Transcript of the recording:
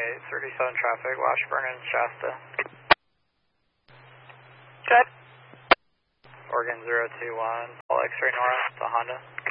37 traffic, Washburn and Shasta. Good. Oregon 021, Paul X-ray North, the Honda.